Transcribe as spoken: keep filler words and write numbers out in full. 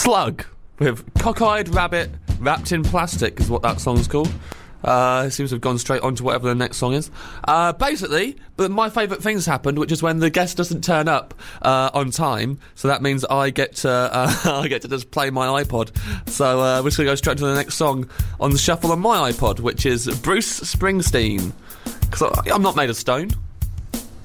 Slug with Cockeyed Rabbit Wrapped in Plastic is what that song's called. Uh, it seems to have gone straight on to whatever the next song is. Uh, basically, but my favourite thing's happened, which is when the guest doesn't turn up uh, on time. So that means I get to uh, I get to just play my iPod. So uh, we're just going to go straight to the next song on the shuffle on my iPod, which is Bruce Springsteen. Because I'm not made of stone.